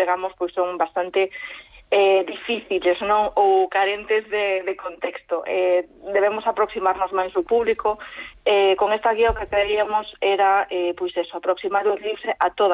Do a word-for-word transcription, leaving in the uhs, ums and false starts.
empregamos pois son bastante eh, difíciles, non? Ou carentes de, de contexto. Eh, debemos aproximarnos máis ao público. Eh, con esta guía o que queríamos era, eh, pois eso, aproximar os libros a toda